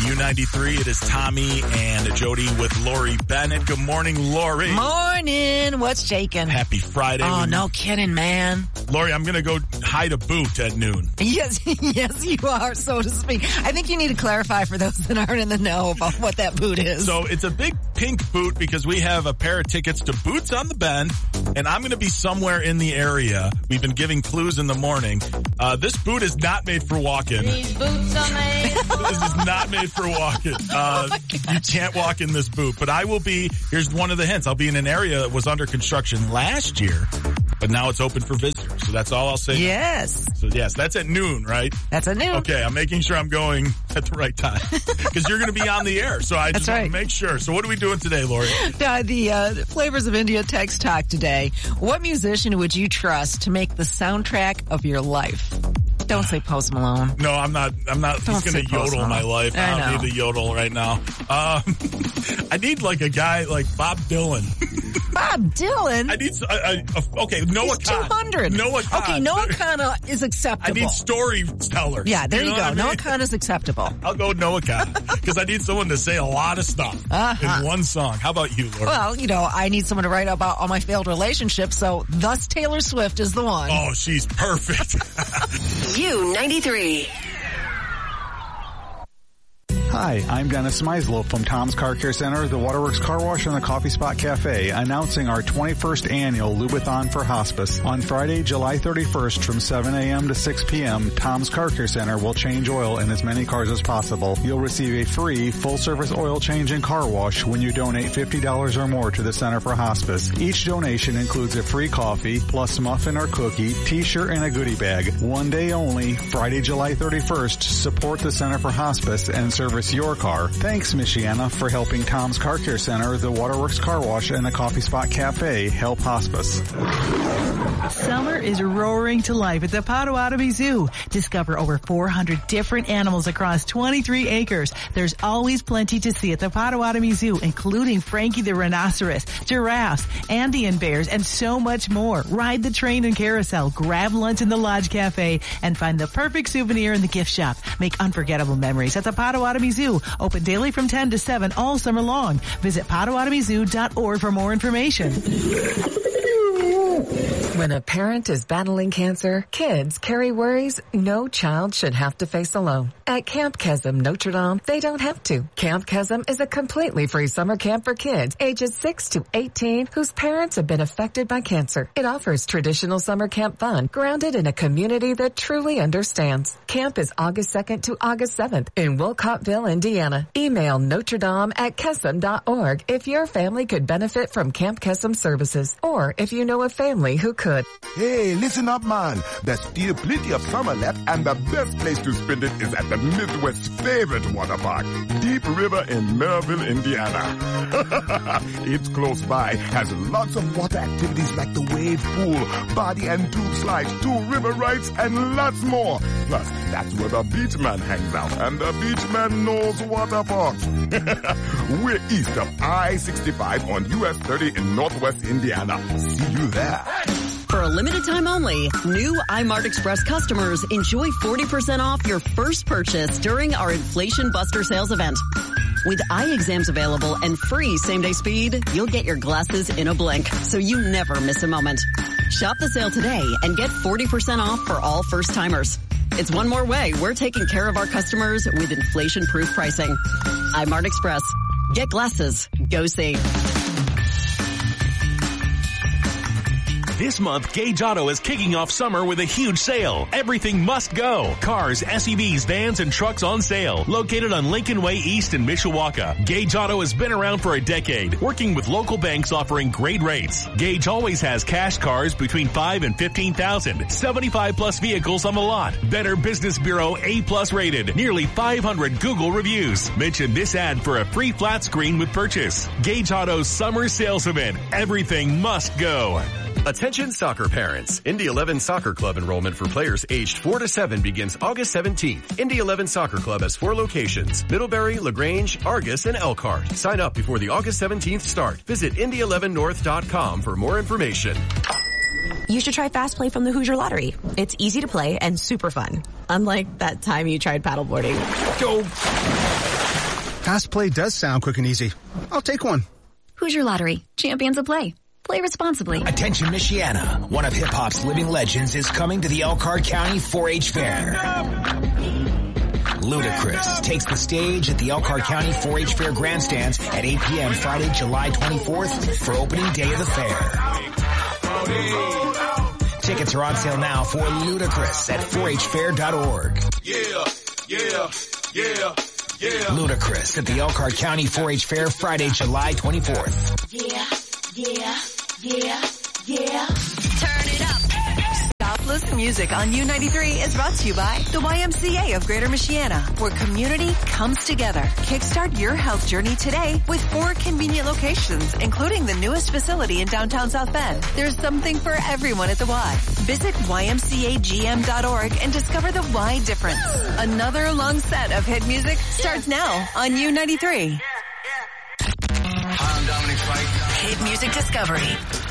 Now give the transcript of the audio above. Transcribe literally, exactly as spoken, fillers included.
U ninety-three. It is Tommy and Jody with Lori Bennett. Good morning, Lori. Morning. What's shaking? Happy Friday. Oh, no kidding, man. Lori, I'm going to go hide a boot at noon. Yes, yes, you are, so to speak. I think you need to clarify for those that aren't in the know about what that boot is. So it's a big pink boot because we have a pair of tickets to Boots on the Bend, and I'm going to be somewhere in the area. We've been giving clues in the morning. Uh, this boot is not made for walking. These boots are made. This is not made for walking. Uh, oh you can't walk in this boot. But I will be, here's one of the hints. I'll be in an area that was under construction last year, but now it's open for visitors. So that's all I'll say. Yes. So yes, that's at noon, right? That's at noon. Okay, I'm making sure I'm going at the right time because you're going to be on the air. So I just That's want right. to make sure. So what are we doing today, Lori? Uh, the uh, Flavors of India text talk today. What musician would you trust to make the soundtrack of your life? Don't say Post Malone. No, I'm not. I'm not. Don't he's going to say Post yodel Malone. my life. I, I don't know. need to yodel right now. Um, I need like a guy like Bob Dylan. Bob Dylan? I need, a, a, a, okay, Noah He's two Khan. hundred. Noah Khan. Okay, Noah Khan is acceptable. I need storytellers. Yeah, there you, know go. what I mean? Noah Khan is acceptable. I'll go with Noah Khan because I need someone to say a lot of stuff Uh-huh. in one song. How about you, Lori? Well, you know, I need someone to write about all my failed relationships, so thus Taylor Swift is the one. Oh, she's perfect. U ninety-three. Hi, I'm Dennis Meisel from Tom's Car Care Center, the Waterworks Car Wash, and the Coffee Spot Cafe, announcing our twenty-first annual Lubathon for Hospice. On Friday, July thirty-first from seven a.m. to six p.m., Tom's Car Care Center will change oil in as many cars as possible. You'll receive a free full-service oil change and car wash when you donate fifty dollars or more to the Center for Hospice. Each donation includes a free coffee, plus muffin or cookie, t-shirt, and a goodie bag. One day only, Friday, July thirty-first, support the Center for Hospice and service your car. Thanks, Michiana, for helping Tom's Car Care Center, the Waterworks Car Wash, and the Coffee Spot Cafe help hospice. Summer is roaring to life at the Potawatomi Zoo. Discover over four hundred different animals across twenty-three acres. There's always plenty to see at the Potawatomi Zoo, including Frankie the rhinoceros, giraffes, Andean bears, and so much more. Ride the train and carousel, grab lunch in the Lodge Cafe, and find the perfect souvenir in the gift shop. Make unforgettable memories at the Potawatomi Zoo. Open daily from ten to seven all summer long. Visit potawatomi zoo dot org for more information. When a parent is battling cancer, kids carry worries no child should have to face alone. At Camp Kesem Notre Dame, they don't have to. Camp Kesem is a completely free summer camp for kids ages six to eighteen whose parents have been affected by cancer. It offers traditional summer camp fun grounded in a community that truly understands. Camp is August second to August seventh in Wilcottville, Indiana. Email Notre Dame at kesem dot org if your family could benefit from Camp Kesem services, or if you know a family who could. Hey, listen up, man. There's still plenty of summer left, and the best place to spend it is at the Midwest's favorite water park, Deep River in Maryville, Indiana. It's close by, has lots of water activities like the wave pool, body and tube slides, two river rides, and lots more. Plus, that's where the beach man hangs out, and the beach man knows water parks. We're east of I sixty-five on U S thirty in Northwest Indiana. See you there. For a limited time only, new iMart Express customers enjoy forty percent off your first purchase during our Inflation Buster sales event. With eye exams available and free same-day speed, you'll get your glasses in a blink, so you never miss a moment. Shop the sale today and get forty percent off for all first-timers. It's one more way we're taking care of our customers with inflation-proof pricing. iMart Express. Get glasses. Go see. This month, Gage Auto is kicking off summer with a huge sale. Everything must go. Cars, S U Vs, vans, and trucks on sale. Located on Lincoln Way East in Mishawaka. Gage Auto has been around for a decade, working with local banks offering great rates. Gage always has cash cars between five and fifteen thousand. seventy-five plus vehicles on the lot. Better Business Bureau A plus rated. Nearly five hundred Google reviews. Mention this ad for a free flat screen with purchase. Gage Auto's summer sales event. Everything must go. Attention soccer parents. Indy eleven Soccer Club enrollment for players aged four to seven begins August seventeenth. Indy eleven Soccer Club has four locations: Middlebury, LaGrange, Argus, and Elkhart. Sign up before the August seventeenth start. Visit indy eleven north dot com for more information. You should try Fast Play from the Hoosier Lottery. It's easy to play and super fun. Unlike that time you tried paddleboarding. Go. Fast play does sound quick and easy. I'll take one. Hoosier Lottery. Champions of play. Play responsibly. Attention Michiana. One of hip-hop's living legends is coming to the Elkhart County four H Fair. Ludacris takes the stage at the Elkhart County four H Fair grandstands at eight p.m. Friday, July twenty-fourth for opening day of the fair. Tickets are on sale now for Ludacris at four h fair dot org. Yeah, yeah, yeah, yeah. Ludacris at the Elkhart County four H Fair Friday, July twenty-fourth. Yeah, yeah, yeah, yeah. Turn it up. Stop Listen Music on U ninety-three is brought to you by the Y M C A of Greater Michiana, where community comes together. Kickstart your health journey today with four convenient locations, including the newest facility in downtown South Bend. There's something for everyone at the Y. Visit Y M C A G M dot org and discover the Y difference. Another long set of hit music starts now on U ninety-three. Hi, I'm Dominic Fike. Hit Music Discovery.